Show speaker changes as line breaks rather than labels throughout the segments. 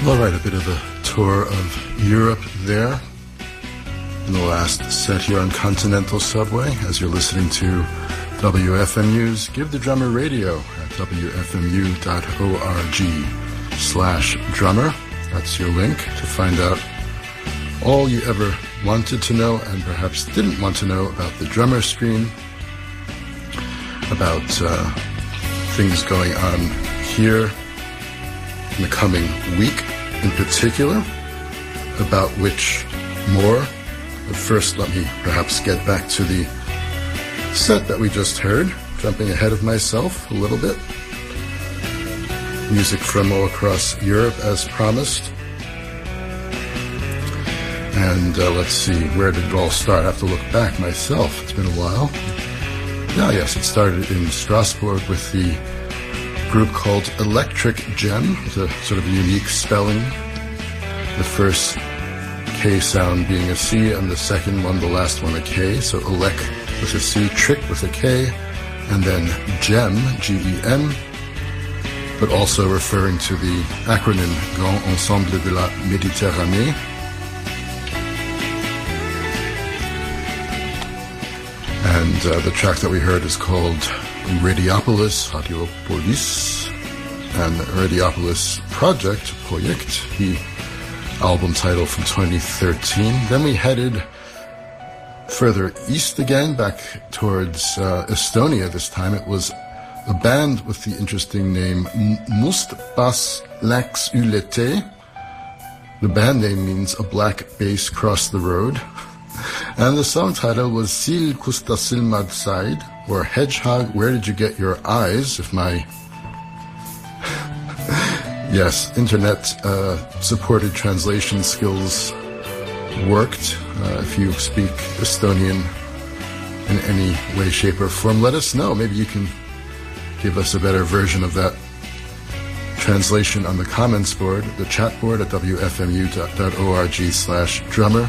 All right, a bit of a tour of Europe there in the last set here on Continental Subway as you're listening to WFMU's Give the Drummer Radio at wfmu.org/drummer. That's your link to find out all you ever wanted to know and perhaps didn't want to know about the drummer screen, about things going on here in the coming week in particular, about which more. But first, let me perhaps get back to the set that we just heard, jumping ahead of myself a little bit. Music from all across Europe as promised. And let's see, where did it all start? I have to look back myself. It's been a while. Now, yes, it started in Strasbourg with the group called Electric Gem, with a sort of unique spelling. The first K sound being a C, and the second one, the last one, a K. So Elec with a C, Trick with a K, and then Gem, G-E-M, but also referring to the acronym Grand Ensemble de la Méditerranée. And the track that we heard is called Radiopolis, Radiopolis, and Radiopolis Project, the album title from 2013. Then we headed further east again, back towards Estonia this time. It was a band with the interesting name Must Bass Läks Ülete. The band name means a black bass crossed the road. And the song title was Sil Kusta Silmad Side, or Hedgehog, Where Did You Get Your Eyes? If my, yes, internet-supported translation skills worked. If you speak Estonian in any way, shape, or form, let us know. Maybe you can give us a better version of that translation on the comments board, the chat board at wfmu.org/drummer.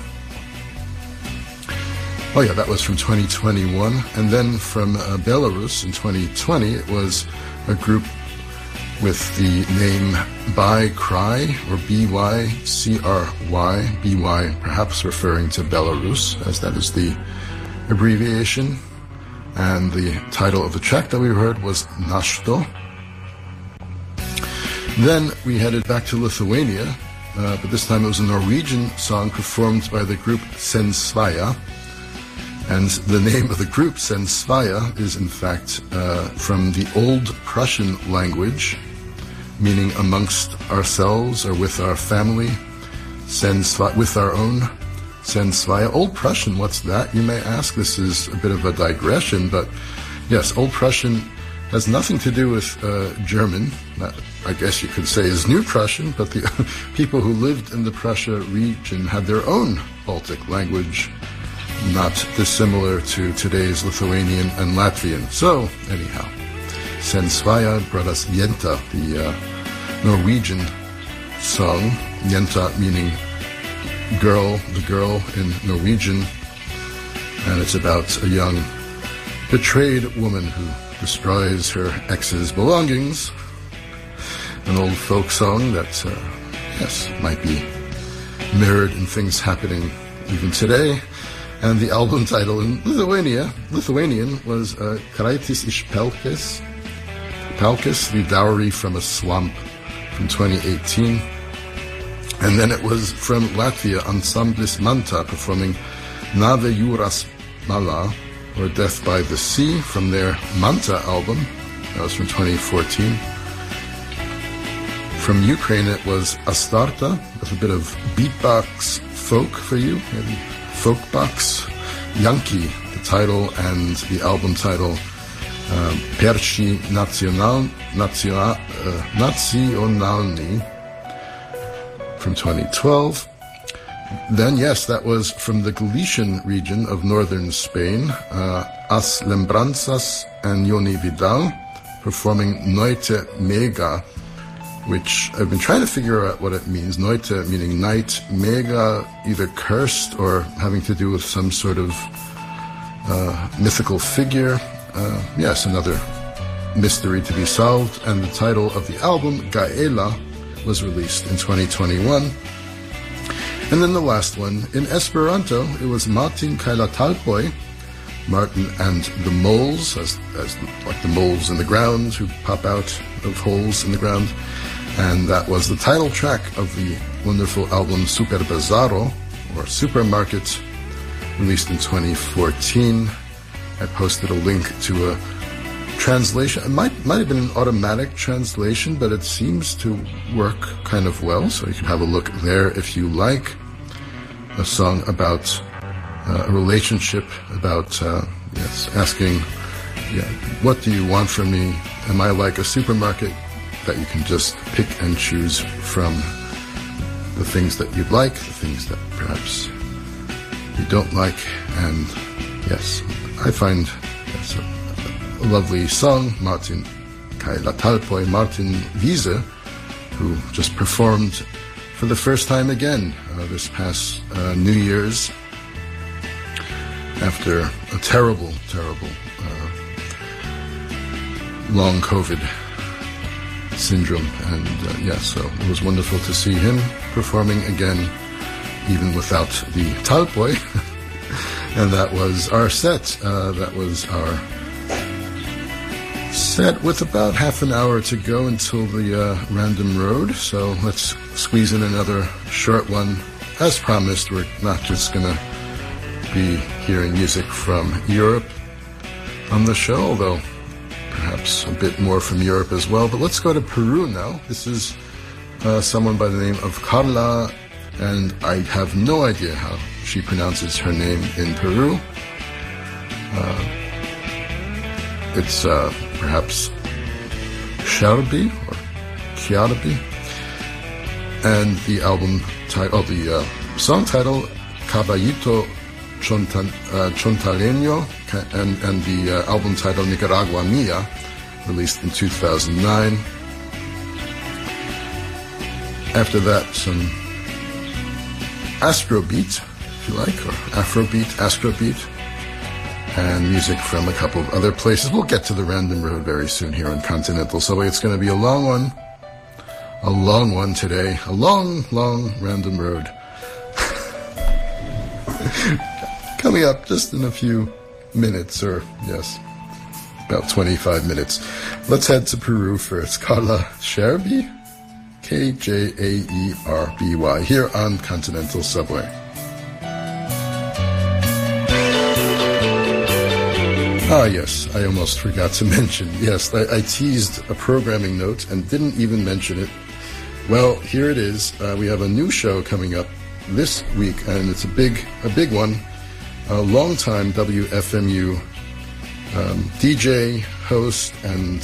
Oh yeah, that was from 2021. And then from Belarus in 2020, it was a group with the name By Cry, or B-Y-C-R-Y, B-Y perhaps referring to Belarus, as that is the abbreviation. And the title of the track that we heard was Nashto. Then we headed back to Lithuania, but this time it was a Norwegian song performed by the group Sensvaya. And the name of the group, Sensvaya, is in fact from the Old Prussian language, meaning amongst ourselves or with our family, with our own, Sensvaya. Old Prussian, what's that, you may ask? This is a bit of a digression, but yes, Old Prussian has nothing to do with German. That, I guess you could say, is New Prussian, but the people who lived in the Prussia region had their own Baltic language, not dissimilar to today's Lithuanian and Latvian. So, anyhow, Sensvaya brought us Jenta, the Norwegian song. Jenta meaning girl, the girl in Norwegian. And it's about a young betrayed woman who destroys her ex's belongings. An old folk song that, yes, might be mirrored in things happening even today. And the album title in Lithuanian was Kraitis iš Pelkės, Pelkės, The Dowry from a Swamp from 2018. And then it was from Latvia, Ansamblis Manta, performing Nave Jūras Malā, or Death by the Sea, from their Manta album. That was from 2014. From Ukraine, it was Astarta, with a bit of beatbox folk for you, maybe Folkbox. Yankee, the title, and the album title, Perši Nacionalni, from 2012. Then, yes, that was from the Galician region of northern Spain, As Lembranzas and Yoni Vidal, performing Noite Mega, which I've been trying to figure out what it means. Noite meaning night, mega either cursed or having to do with some sort of mythical figure. Yes, another mystery to be solved. And the title of the album, Gaela, was released in 2021. And then the last one, in Esperanto, it was Martin kaj la talpoj, Martin and the moles, as like the moles in the ground who pop out of holes in the ground. And that was the title track of the wonderful album Super Bizarro, or Supermarket, released in 2014. I posted a link to a translation. It might have been an automatic translation, but it seems to work kind of well, so you can have a look there if you like. A song about a relationship, about asking, what do you want from me? Am I like a supermarket that you can just pick and choose from the things that you'd like, the things that perhaps you don't like? And yes, I find it's a lovely song. Martin kaj la talpoj, Martin Wiese, who just performed for the first time again this past New Year's after a terrible long COVID syndrome. And so it was wonderful to see him performing again, even without the talpoj. And that was our set. That was our set with about half an hour to go until the Random Road. So let's squeeze in another short one. As promised, we're not just going to be hearing music from Europe on the show, although perhaps a bit more from Europe as well. But let's go to Peru now. This is someone by the name of Carla, and I have no idea how she pronounces her name in Peru. It's perhaps Sharbi or Kiarabi. And the album title, the song title, Caballito Chontaleño, and the album title, Nicaragua Mia, released in 2009. After that, some Astrobeat, if you like, or Astrobeat, and music from a couple of other places. We'll get to the Random Road very soon here on Continental Subway. It's going to be a long one today. A long Random Road. Coming up just in a few minutes, or yes, about 25 minutes. Let's head to Peru first. Carla Sherby, Kjaerby, here on Continental Subway. Ah, yes, I almost forgot to mention. Yes, I teased a programming note and didn't even mention it. Well, here it is. We have a new show coming up this week, and it's a big one. A longtime WFMU DJ, host, and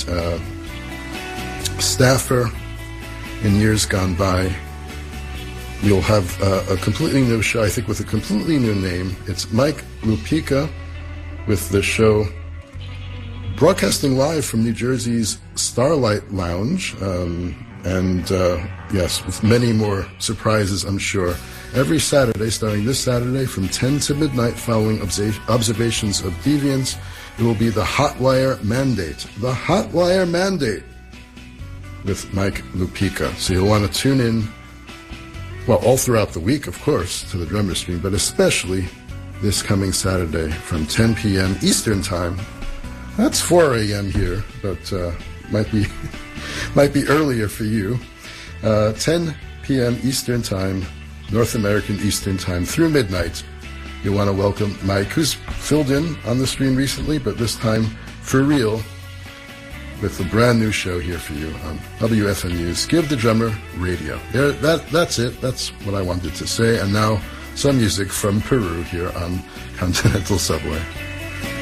staffer in years gone by. You'll have a completely new show, I think, with a completely new name. It's Mike Lupica, with the show broadcasting live from New Jersey's Starlight Lounge, yes, with many more surprises, I'm sure. Every Saturday, starting this Saturday from 10 to midnight, following Observations of Deviance, it will be the Hotwire Mandate. The Hotwire Mandate with Mike Lupica. So you'll want to tune in, well, all throughout the week, of course, to the Drummer Stream, but especially this coming Saturday from 10 p.m. Eastern Time. That's 4 a.m. here, but might be earlier for you. 10 p.m. Eastern Time, North American Eastern Time, through midnight. You'll want to welcome Mike, who's filled in on the stream recently, but this time for real, with a brand new show here for you on WFMU's Give the Drummer Radio. That's it. That's what I wanted to say. And now, some music from Peru here on Continental Subway.